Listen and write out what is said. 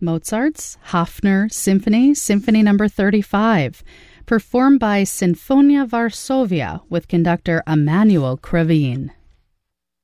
Mozart's Hafner Symphony, Symphony No. 35, performed by Sinfonia Varsovia with conductor Emanuel Krivine.